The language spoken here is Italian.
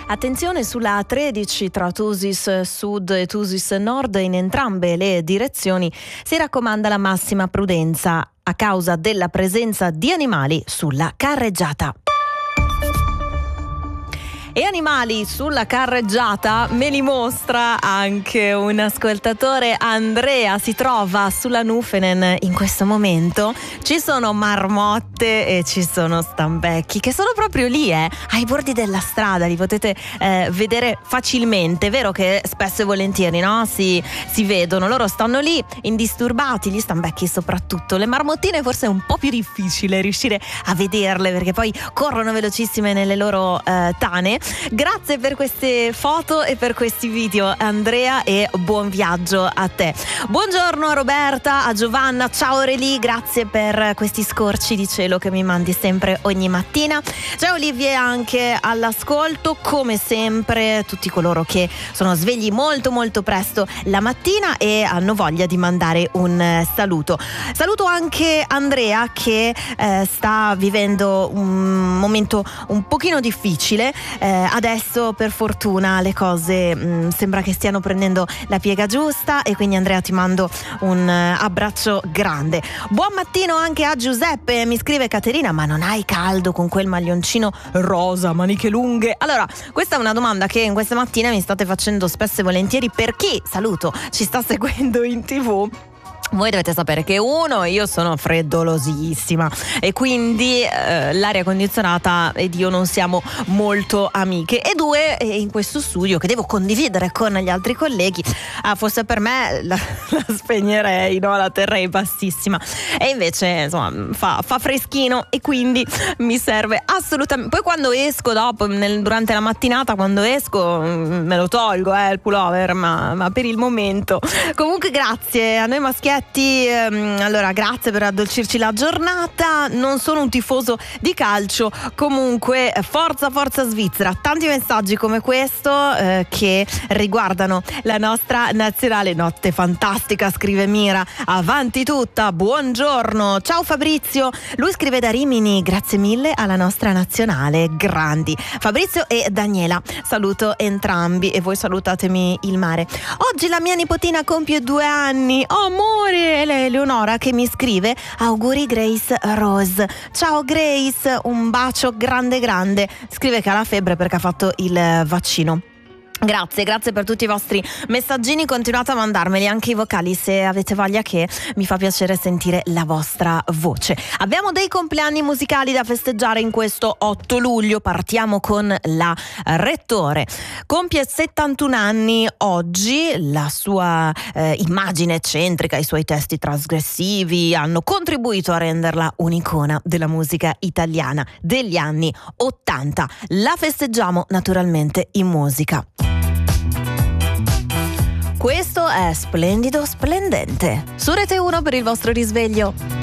Attenzione sulla A13 tra Tusis Sud e Tusis Nord, in entrambe le direzioni si raccomanda la massima prudenza a causa della presenza di animali sulla carreggiata. E animali sulla carreggiata me li mostra anche un ascoltatore. Andrea si trova sulla Nufenen in questo momento. Ci sono marmotte e ci sono stambecchi che sono proprio lì, ai bordi della strada, li potete vedere facilmente. È vero che spesso e volentieri, no? Si vedono, loro stanno lì indisturbati, gli stambecchi soprattutto. Le marmottine forse è un po' più difficile riuscire a vederle perché poi corrono velocissime nelle loro tane. Grazie per queste foto e per questi video, Andrea, e buon viaggio a te. Buongiorno a Roberta, a Giovanna, ciao Aurelie, grazie per questi scorci di cielo che mi mandi sempre ogni mattina. C'è Olivier anche all'ascolto, come sempre tutti coloro che sono svegli molto molto presto la mattina e hanno voglia di mandare un saluto. Saluto anche Andrea che sta vivendo un momento un pochino difficile. Adesso per fortuna le cose sembra che stiano prendendo la piega giusta e quindi Andrea ti mando un abbraccio grande. Buon mattino anche a Giuseppe, mi scrive Caterina: ma non hai caldo con quel maglioncino rosa, maniche lunghe? Allora, questa è una domanda che in queste mattine mi state facendo spesso e volentieri. Per chi, saluto, ci sta seguendo in TV, voi dovete sapere che io sono freddolosissima e quindi l'aria condizionata ed io non siamo molto amiche, e due, in questo studio che devo condividere con gli altri colleghi, forse per me la spegnerei, no? La terrei bassissima, e invece insomma fa freschino e quindi mi serve assolutamente. Poi quando esco dopo durante la mattinata, quando esco me lo tolgo il pullover, ma per il momento comunque grazie a noi maschietti. Allora, grazie per addolcirci la giornata. Non sono un tifoso di calcio, comunque forza Svizzera. Tanti messaggi come questo che riguardano la nostra nazionale. Notte fantastica, scrive Mira, avanti tutta, buongiorno. Ciao Fabrizio, lui scrive da Rimini: grazie mille alla nostra nazionale, grandi. Fabrizio e Daniela, saluto entrambi e voi salutatemi il mare. Oggi la mia nipotina compie 2 anni. Oh amore! E lei Eleonora che mi scrive: auguri Grace Rose. Ciao Grace, un bacio grande. Scrive che ha la febbre perché ha fatto il vaccino. Grazie per tutti i vostri messaggini, continuate a mandarmeli, anche i vocali se avete voglia, che mi fa piacere sentire la vostra voce. Abbiamo dei compleanni musicali da festeggiare in questo 8 luglio, partiamo con la Rettore. Compie 71 anni oggi, la sua immagine eccentrica, i suoi testi trasgressivi hanno contribuito a renderla un'icona della musica italiana degli anni 80. La festeggiamo naturalmente in musica. Questo è Splendido Splendente su Rete 1 per il vostro risveglio.